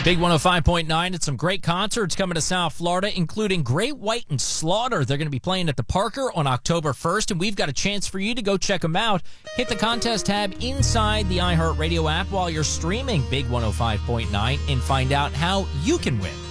Big 105.9 and some great concerts coming to South Florida, including Great White and Slaughter. They're going to be playing at the Parker on October 1st, and we've got a chance for you to go check them out. Hit the contest tab inside the iHeartRadio app while you're streaming Big 105.9 and find out how you can win